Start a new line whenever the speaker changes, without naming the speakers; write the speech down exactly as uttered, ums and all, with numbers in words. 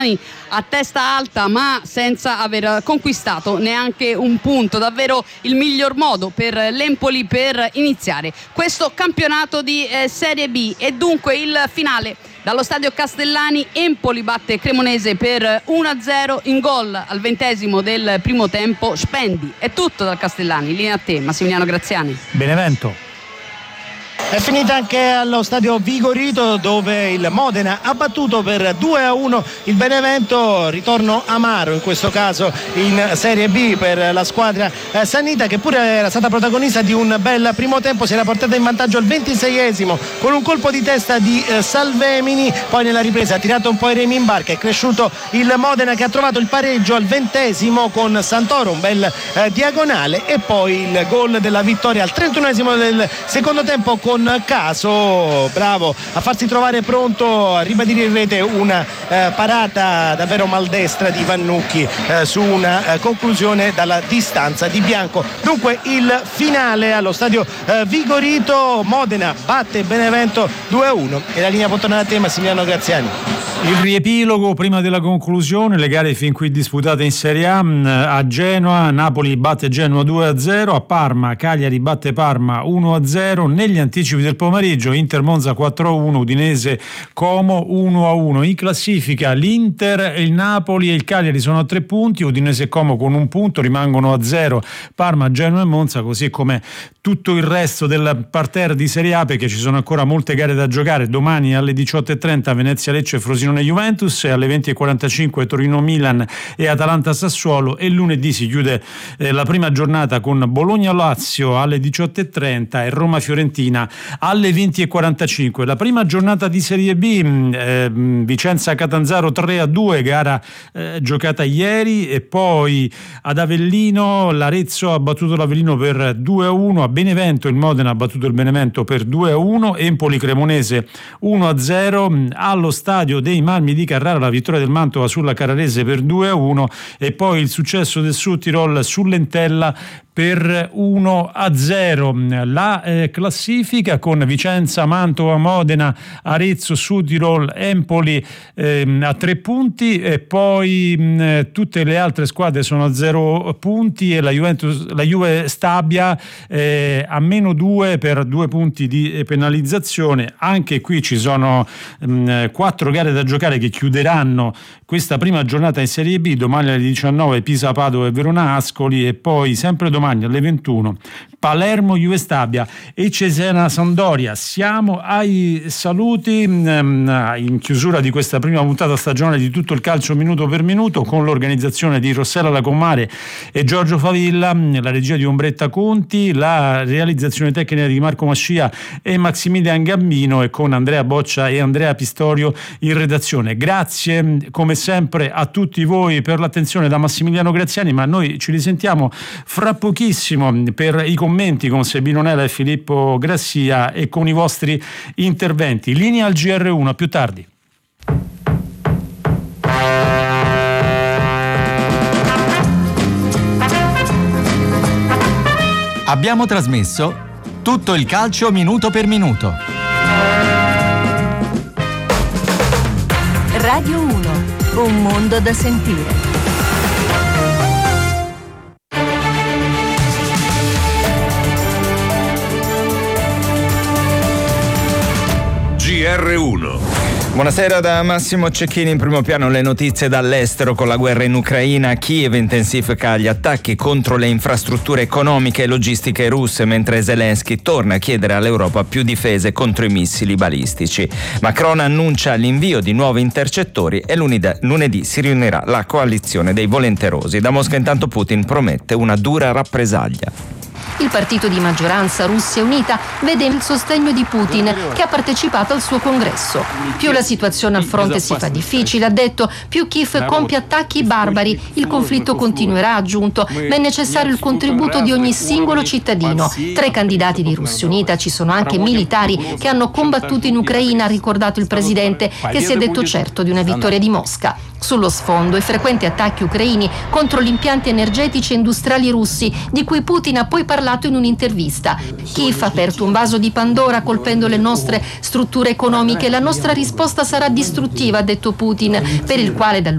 a testa alta ma senza aver conquistato neanche un punto. Davvero il miglior modo per l'Empoli per iniziare questo campionato di eh, Serie B. E dunque il finale dallo stadio Castellani: Empoli batte Cremonese per uno a zero, in gol al ventesimo del primo tempo Spendi. È tutto dal Castellani, linea a te Massimiliano Graziani.
Benevento.
È finita anche allo stadio Vigorito, dove il Modena ha battuto per due a uno il Benevento. Ritorno amaro in questo caso in Serie B per la squadra eh, sannita, che pure era stata protagonista di un bel primo tempo. Si era portata in vantaggio al ventiseiesimo con un colpo di testa di eh, Salvemini, poi nella ripresa ha tirato un po' i remi in barca. È cresciuto il Modena, che ha trovato il pareggio al ventesimo con Santoro, un bel eh, diagonale, e poi il gol della vittoria al trentunesimo del secondo tempo con Caso, bravo a farsi trovare pronto a ribadire in rete una eh, parata davvero maldestra di Vannucchi eh, su una eh, conclusione dalla distanza di Bianco. Dunque il finale allo stadio eh, Vigorito: Modena batte Benevento due a uno. E la linea può tornare a te Massimiliano Graziani.
Il riepilogo prima della conclusione, le gare fin qui disputate in Serie A. A Genoa Napoli batte Genoa due a zero, a Parma Cagliari batte Parma uno a zero, negli anticipi del pomeriggio Inter Monza quattro a uno, Udinese Como uno a uno. In classifica l'Inter, il Napoli e il Cagliari sono a tre punti, Udinese e Como con un punto rimangono a zero, Parma, Genoa e Monza, così come tutto il resto del parterre di Serie A, perché ci sono ancora molte gare da giocare. Domani alle diciotto e trenta Venezia Lecce e Frosinone Juventus, e alle venti e quarantacinque Torino Milan e Atalanta Sassuolo, e lunedì si chiude eh, la prima giornata con Bologna Lazio alle diciotto e trenta e Roma Fiorentina alle venti e quarantacinque. La prima giornata di Serie B, eh, Vicenza Catanzaro tre a due, gara eh, giocata ieri, e poi ad Avellino l'Arezzo ha battuto l'Avellino per due a uno, a Benevento il Modena ha battuto il Benevento per due a uno, Empoli Cremonese uno a zero, allo stadio dei Marmi di Carrara la vittoria del Mantova sulla Carrarese per due a uno, e poi il successo del Südtirol sull'Entella per uno a zero. La eh, classifica con Vicenza, Mantova, Modena, Arezzo, Südtirol, Empoli eh, a tre punti, e poi mh, tutte le altre squadre sono a zero punti, e la Juventus, la Juve Stabia eh, a meno due per due punti di penalizzazione. Anche qui ci sono mh, quattro gare da giocare che chiuderanno questa prima giornata in Serie B. Domani alle diciannove Pisa, Padova e Verona Ascoli, e poi sempre domani alle ventuno Palermo, Juve Stabia e Cesena Sampdoria. Siamo ai saluti in chiusura di questa prima puntata stagionale di Tutto il Calcio minuto per minuto, con l'organizzazione di Rossella Lacomare e Giorgio Favilla, la regia di Ombretta Conti, la realizzazione tecnica di Marco Mascia e Maximilian Gambino, e con Andrea Boccia e Andrea Pistorio in redazione. Grazie come sempre a tutti voi per l'attenzione da Massimiliano Graziani, ma noi ci risentiamo fra pochissimo per i commenti con Sebino Nela e Filippo Grassia, e con i vostri interventi. Linea al G R uno, a più tardi.
Abbiamo trasmesso Tutto il Calcio minuto per minuto.
Radio uno, un mondo da sentire.
G R uno.
Buonasera da Massimo Cecchini. In primo piano le notizie dall'estero. Con la guerra in Ucraina, Kiev intensifica gli attacchi contro le infrastrutture economiche e logistiche russe, mentre Zelensky torna a chiedere all'Europa più difese contro i missili balistici. Macron annuncia l'invio di nuovi intercettori, e lunedì, lunedì si riunirà la coalizione dei volenterosi. Da Mosca intanto Putin promette una dura rappresaglia.
Il partito di maggioranza Russia Unita vede il sostegno di Putin, che ha partecipato al suo congresso. Più la situazione al fronte si fa difficile, ha detto, più Kiev compie attacchi barbari. Il conflitto continuerà, ha aggiunto, ma è necessario il contributo di ogni singolo cittadino. Tra i candidati di Russia Unita ci sono anche militari che hanno combattuto in Ucraina, ha ricordato il presidente, che si è detto certo di una vittoria di Mosca. Sullo sfondo i frequenti attacchi ucraini contro gli impianti energetici e industriali russi, di cui Putin ha poi parlato in un'intervista. Kiev ha aperto un vaso di Pandora colpendo le nostre strutture economiche. La nostra risposta sarà distruttiva, ha detto Putin, per il quale dal